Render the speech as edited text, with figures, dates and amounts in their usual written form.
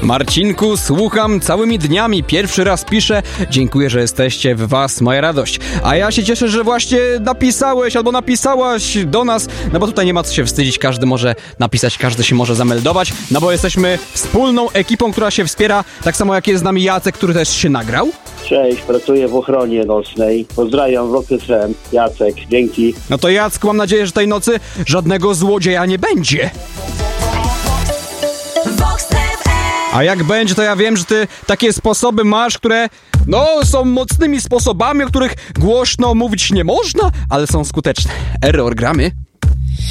Marcinku, słucham całymi dniami, pierwszy raz piszę. Dziękuję, że jesteście, w was moja radość. A ja się cieszę, że właśnie napisałeś albo napisałaś do nas, no bo tutaj nie ma co się wstydzić, każdy może napisać, każdy się może zameldować, no bo jesteśmy wspólną ekipą, która się wspiera, tak samo jak jest z nami Jacek, który też się nagrał. Cześć, pracuję w ochronie nocnej. Pozdrawiam, Rocket Friend. Jacek, dzięki. No to Jacku, mam nadzieję, że tej nocy żadnego złodzieja nie będzie. A jak będzie, to ja wiem, że ty takie sposoby masz, które, no, są mocnymi sposobami, o których głośno mówić nie można, ale są skuteczne. Error gramy.